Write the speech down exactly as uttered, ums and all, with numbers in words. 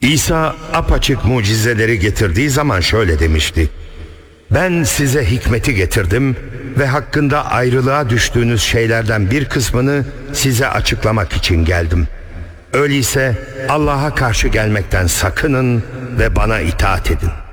İsa apaçık mucizeleri getirdiği zaman şöyle demişti: ben size hikmeti getirdim ve hakkında ayrılığa düştüğünüz şeylerden bir kısmını size açıklamak için geldim. Öyleyse Allah'a karşı gelmekten sakının ve bana itaat edin.